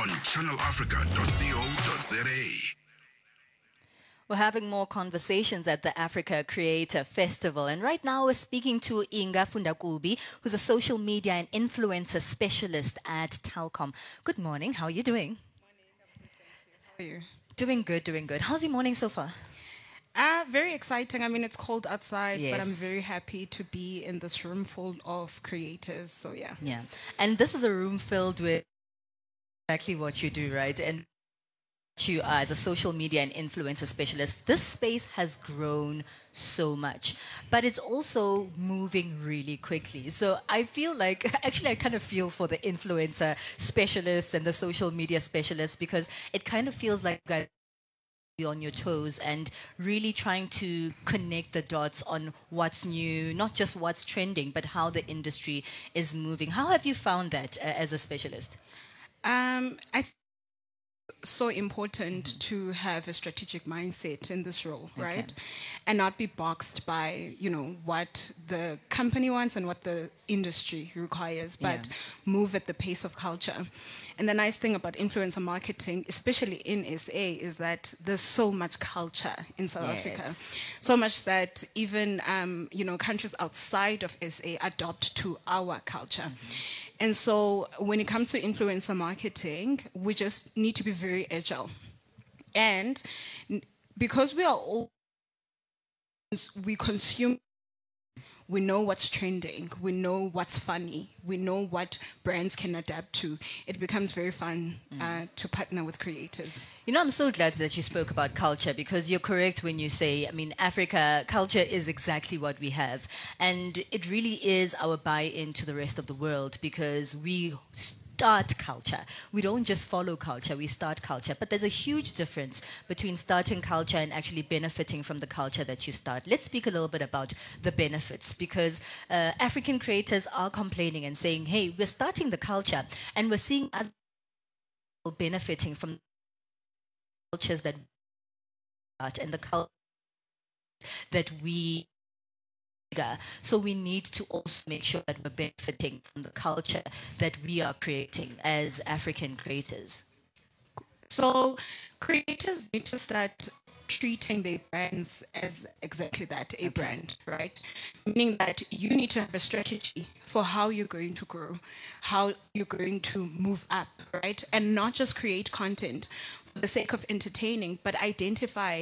on channelafrica.co.za. We're having more conversations at the Africa Creator Festival. And right now we're speaking to Inga Fundakubi, who's a social media and influencer specialist at Telkom. Good morning. How are you doing? Morning. I'm good, thank you. How are you? Doing good, doing good. How's your morning so far? Very exciting. I mean, it's cold outside, Yes. but I'm very happy to be in this room full of creators. So, yeah. Yeah. And this is a room filled with exactly what you do, right? And you are as a social media and influencer specialist. This space has grown so much, but it's also moving really quickly. So I feel like, actually, I kind of feel for the influencer specialists and the social media specialists, because it kind of feels like you guys are on your toes and really trying to connect the dots on what's new, not just what's trending, but how the industry is moving. How have you found that as a specialist? I think it's so important to have a strategic mindset in this role, right? And not be boxed by, what the company wants and what the industry requires, but move at the pace of culture. And the nice thing about influencer marketing, especially in SA, is that there's so much culture in South Africa. So much that even, countries outside of SA adopt to our culture. And so when it comes to influencer marketing, we just need to be very agile. And because we are all, we consume, we know what's trending, we know what's funny, we know what brands can adapt to. It becomes very fun to partner with creators. I'm so glad that you spoke about culture, because you're correct when you say, Africa, culture is exactly what we have. And it really is our buy-in to the rest of the world, because we start culture. We don't just follow culture, we start culture. But there's a huge difference between starting culture and actually benefiting from the culture that you start. Let's speak a little bit about the benefits, because African creators are complaining and saying, hey, we're starting the culture and we're seeing other people benefiting from cultures that art and the culture that we. So we need to also make sure that we're benefiting from the culture that we are creating as African creators. So creators need to start treating their brands as exactly that, a brand, right? Meaning that you need to have a strategy for how you're going to grow, how you're going to move up, right? And not just create content for the sake of entertaining, but identify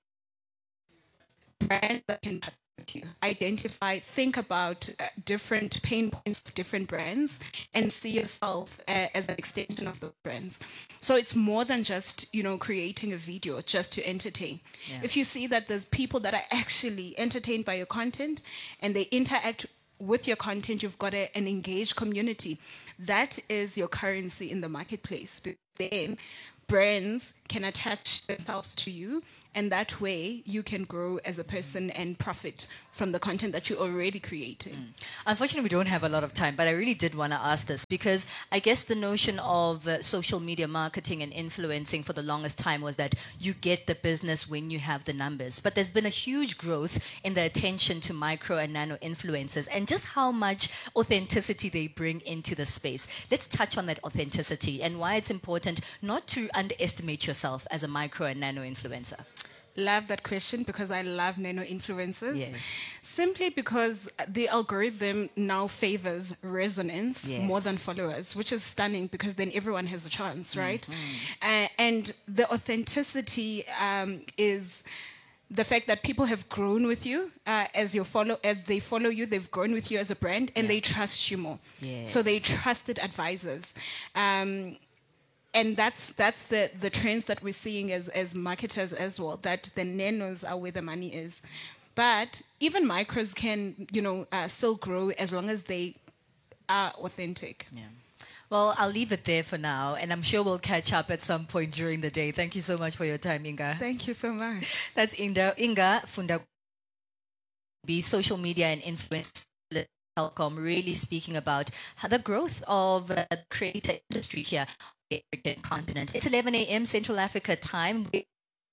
brands that can you. Think about different pain points of different brands and see yourself as an extension of those brands. So it's more than just, creating a video just to entertain. Yeah. If you see that there's people that are actually entertained by your content and they interact with your content, you've got an engaged community. That is your currency in the marketplace. Then brands can attach themselves to you, and that way you can grow as a person and profit from the content that you're already creating. Unfortunately, we don't have a lot of time, but I really did want to ask this, because I guess the notion of social media marketing and influencing for the longest time was that you get the business when you have the numbers. But there's been a huge growth in the attention to micro and nano influencers and just how much authenticity they bring into the space. Let's touch on that authenticity and why it's important not to underestimate yourself as a micro and nano influencer. Love that question, because I love nano influencers. Yes. Simply because the algorithm now favors resonance more than followers, which is stunning, because then everyone has a chance, right? And the authenticity is the fact that people have grown with you as they follow you. They've grown with you as a brand, and they trust you more. Yes. So they trusted advisors. And that's the trends that we're seeing as marketers as well, that the nanos are where the money is. But even micros can, still grow as long as they are authentic. Yeah. Well, I'll leave it there for now, and I'm sure we'll catch up at some point during the day. Thank you so much for your time, Inga. Thank you so much. That's Inga Fundakubi, social media and influence Telkom, really speaking about the growth of the creator industry here on the African continent. It's 11 a.m. Central Africa time. We're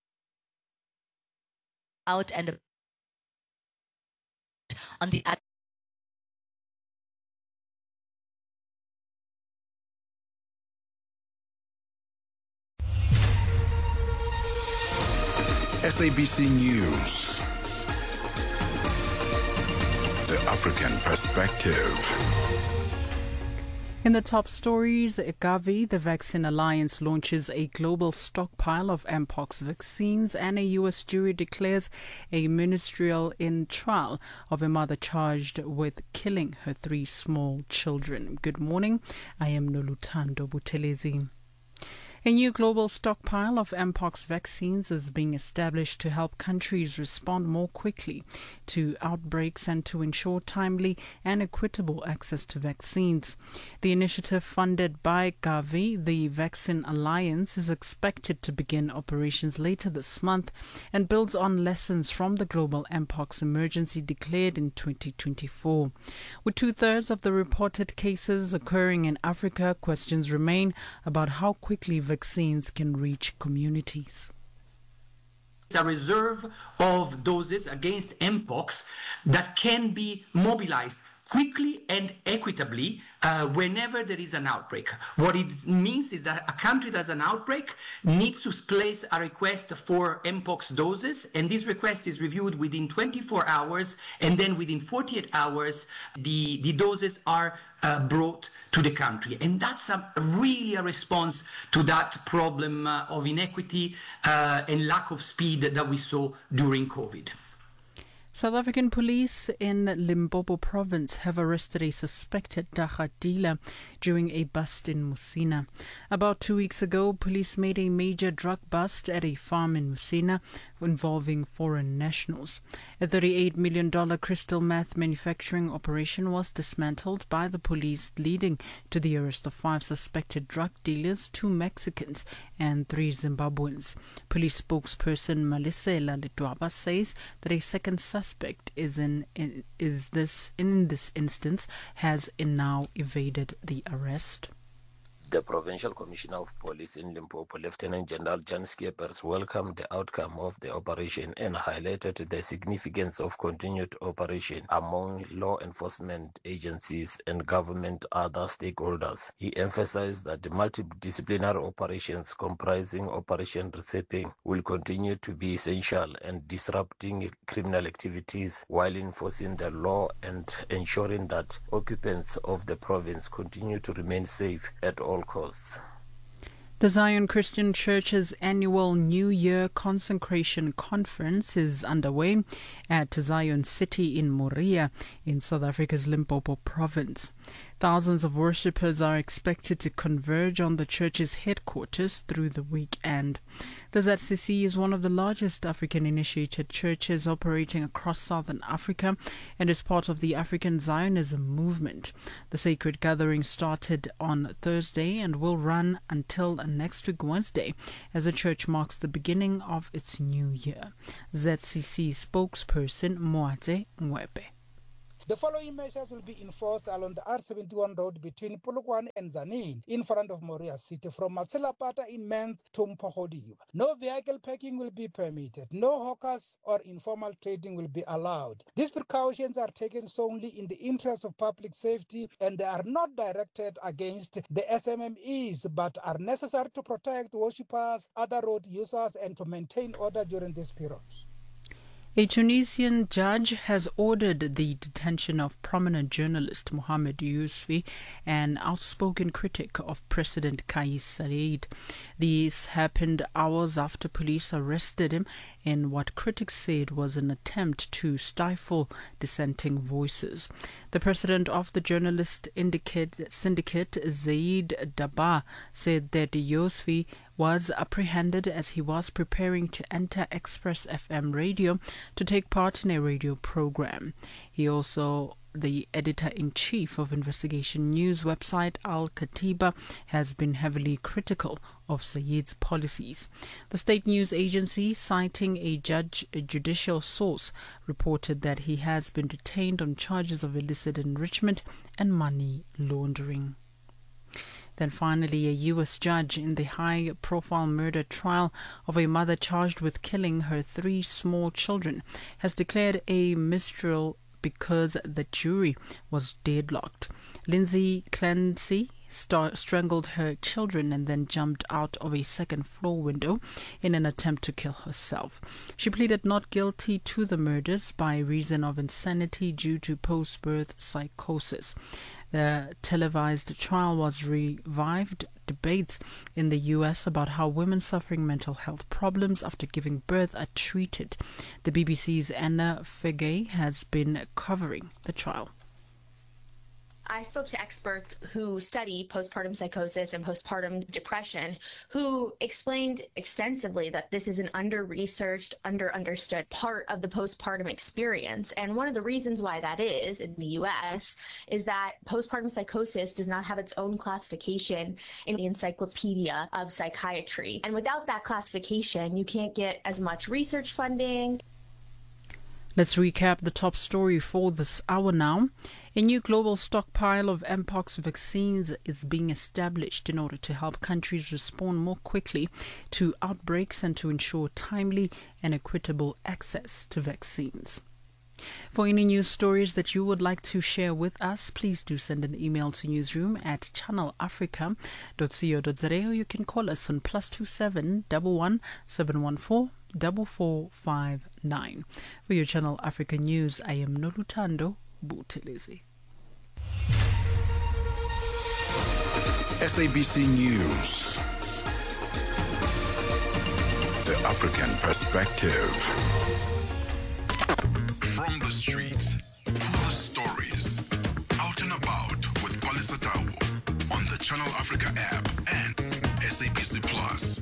out and on the SABC News. The African Perspective. In the top stories, Gavi, the Vaccine Alliance, launches a global stockpile of Mpox vaccines, and a U.S. jury declares a ministerial in trial of a mother charged with killing her 3 small children. Good morning. I am Noluthando Buthelezi. A new global stockpile of Mpox vaccines is being established to help countries respond more quickly to outbreaks and to ensure timely and equitable access to vaccines. The initiative, funded by Gavi, the Vaccine Alliance, is expected to begin operations later this month and builds on lessons from the global Mpox emergency declared in 2024. With 2/3 of the reported cases occurring in Africa, questions remain about how quickly vaccines can reach communities. It's a reserve of doses against Mpox that can be mobilized quickly and equitably whenever there is an outbreak. What it means is that a country that has an outbreak needs to place a request for Mpox doses, and this request is reviewed within 24 hours, and then within 48 hours, the doses are brought to the country. And that's really a response to that problem of inequity and lack of speed that we saw during COVID. South African police in Limpopo province have arrested a suspected dagga dealer during a bust in Musina. About 2 weeks ago, police made a major drug bust at a farm in Musina involving foreign nationals. A $38 million crystal meth manufacturing operation was dismantled by the police, leading to the arrest of 5 suspected drug dealers, 2 Mexicans and 3 Zimbabweans. Police spokesperson Malisela Letwaba says that a second suspect in this instance has now evaded the arrest. The Provincial Commissioner of Police in Limpopo, Lieutenant General Jan Skeepers, welcomed the outcome of the operation and highlighted the significance of continued operation among law enforcement agencies and government other stakeholders. He emphasized that the multidisciplinary operations comprising Operation Receiving will continue to be essential in disrupting criminal activities while enforcing the law and ensuring that occupants of the province continue to remain safe at all costs. The Zion Christian Church's annual New Year Consecration Conference is underway at Zion City in Moriah in South Africa's Limpopo province. Thousands of worshippers are expected to converge on the church's headquarters through the weekend. The ZCC is one of the largest African-initiated churches operating across southern Africa and is part of the African Zionism movement. The sacred gathering started on Thursday and will run until next week Wednesday as the church marks the beginning of its new year. ZCC spokesperson Moate Mwebe. The following measures will be enforced along the R71 road between Polokwane and Zanin in front of Moriah City from Matsilapata in Mens to Mpohodiwa. No vehicle parking will be permitted. No hawkers or informal trading will be allowed. These precautions are taken solely in the interest of public safety and they are not directed against the SMMEs but are necessary to protect worshippers, other road users and to maintain order during this period. A Tunisian judge has ordered the detention of prominent journalist Mohamed Yousfi, an outspoken critic of President Kais Saied. This happened hours after police arrested him in what critics said was an attempt to stifle dissenting voices. The president of the journalist syndicate, Zaid Daba, said that Yousfi was apprehended as he was preparing to enter Express FM radio to take part in a radio program. He also, the editor-in-chief of investigation news website Al Katiba, has been heavily critical of Said's policies. The state news agency, citing a judicial source, reported that he has been detained on charges of illicit enrichment and money laundering. Then finally, a U.S. judge in the high-profile murder trial of a mother charged with killing her 3 small children has declared a mistrial because the jury was deadlocked. Lindsay Clancy strangled her children and then jumped out of a second-floor window in an attempt to kill herself. She pleaded not guilty to the murders by reason of insanity due to post-birth psychosis. The televised trial was revived debates in the U.S. about how women suffering mental health problems after giving birth are treated. The BBC's Anna Fegay has been covering the trial. I spoke to experts who study postpartum psychosis and postpartum depression who explained extensively that this is an under-researched, under-understood part of the postpartum experience. And one of the reasons why that is in the U.S. is that postpartum psychosis does not have its own classification in the Encyclopedia of Psychiatry. And without that classification, you can't get as much research funding. Let's recap the top story for this hour now. A new global stockpile of Mpox vaccines is being established in order to help countries respond more quickly to outbreaks and to ensure timely and equitable access to vaccines. For any news stories that you would like to share with us, please do send an email to newsroom@channelafrica.co.za, or you can call us on +27 11 714 4459. For your Channel Africa News, I am Nolutando Buthelezi. SABC News. The African Perspective. From the streets to the stories. Out and about with Palisa Tau on the Channel Africa app and SABC Plus.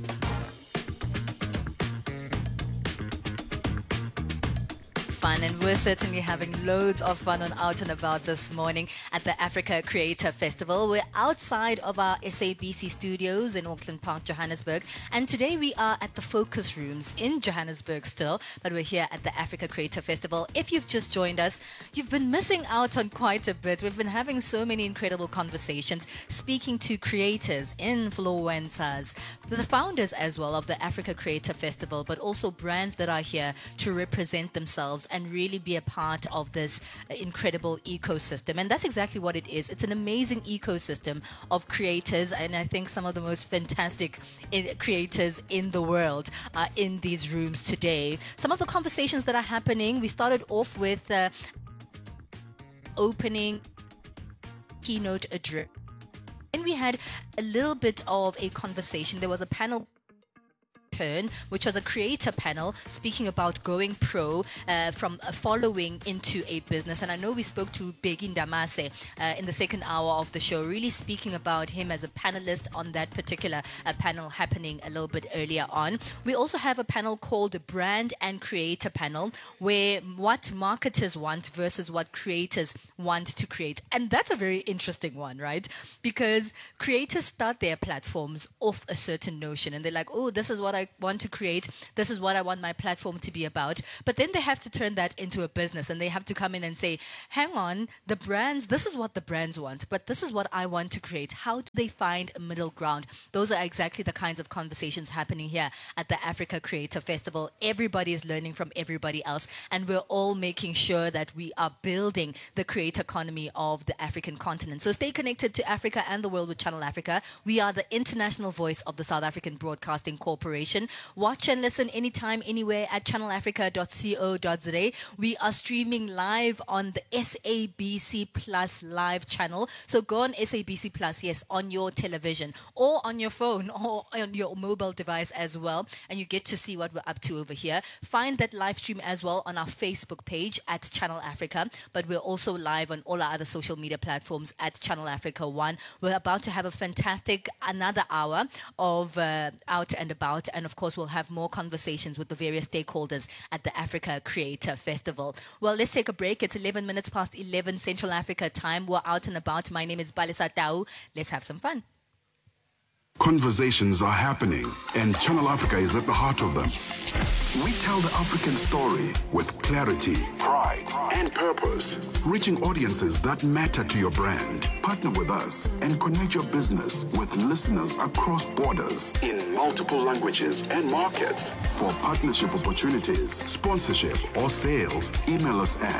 And we're certainly having loads of fun on Out and About this morning at the Africa Creator Festival. We're outside of our SABC studios in Auckland Park, Johannesburg, and today we are at the Focus Rooms in Johannesburg still, but we're here at the Africa Creator Festival. If you've just joined us, you've been missing out on quite a bit. We've been having so many incredible conversations, speaking to creators, influencers, the founders as well of the Africa Creator Festival, but also brands that are here to represent themselves and really be a part of this incredible ecosystem. And that's exactly what it is. It's an amazing ecosystem of creators, and I think some of the most fantastic creators in the world are in these rooms today. Some of the conversations that are happening, we started off with opening keynote address. And we had a little bit of a conversation. There was a panel which was a creator panel speaking about going pro from following into a business. And I know we spoke to Bheki Ndamase in the second hour of the show, really speaking about him as a panelist on that particular panel happening a little bit earlier on. We also have a panel called Brand and Creator Panel, where what marketers want versus what creators want to create. And that's a very interesting one, right? Because creators start their platforms off a certain notion and they're like, oh, this is what I want to create, this is what I want my platform to be about. But then they have to turn that into a business and they have to come in and say, hang on, the brands, this is what the brands want, but this is what I want to create. How do they find a middle ground? Those are exactly the kinds of conversations happening here at the Africa Creator Festival. Everybody is learning from everybody else, and we're all making sure that we are building the creator economy of the African continent. So stay connected to Africa and the world with Channel Africa. We are the international voice of the South African Broadcasting Corporation. Watch and listen anytime, anywhere at channelafrica.co.za. We are streaming live on the SABC Plus live channel. So go on SABC Plus, yes, on your television or on your phone or on your mobile device as well. And you get to see what we're up to over here. Find that live stream as well on our Facebook page at Channel Africa. But we're also live on all our other social media platforms at Channel Africa 1. We're about to have a fantastic another hour of Out and About. And of course, we'll have more conversations with the various stakeholders at the Africa Creator Festival. Well, let's take a break. It's 11 minutes past 11 Central Africa time. We're Out and About. My name is Palisa Tau. Let's have some fun. Conversations are happening, and Channel Africa is at the heart of them. We tell the African story with clarity, pride, and purpose, reaching audiences that matter to your brand. Partner with us and connect your business with listeners across borders in multiple languages and markets. For partnership opportunities, sponsorship, or sales, email us at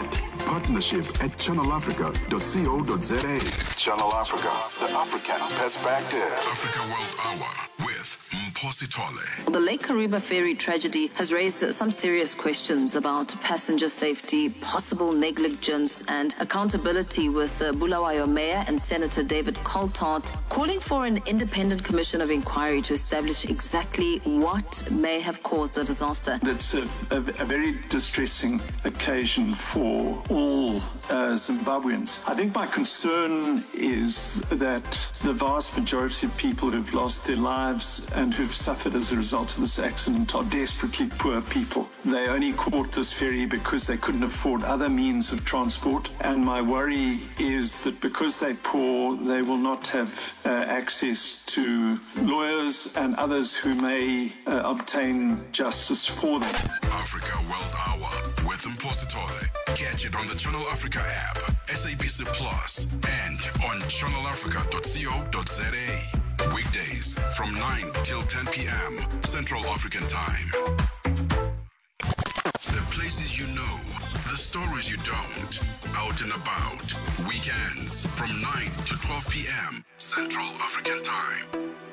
partnership at channelafrica.co.za. Channel Africa, the African perspective. Africa World Hour with Mposi Tole. The Lake Kariba ferry tragedy has raised some serious questions about passenger safety, possible negligence and accountability, with Bulawayo Mayor and Senator David Coltart calling for an independent commission of inquiry to establish exactly what may have caused the disaster. It's a very distressing occasion for all Zimbabweans. I think my concern is that the vast majority of people who've lost their lives and who've suffered as a result of this accident are desperately poor people. They only caught this ferry because they couldn't afford other means of transport. And my worry is that because they're poor, they will not have access to lawyers and others who may obtain justice for them. Africa World Hour with Mposi Tole. Catch it on the Channel Africa app, SABC Plus, and on channelafrica.co.za. Weekdays from 9 till 10 p.m. Central African Time. The places you know, the stories you don't. Out and about. Weekends from 9 to 12 p.m. Central African Time.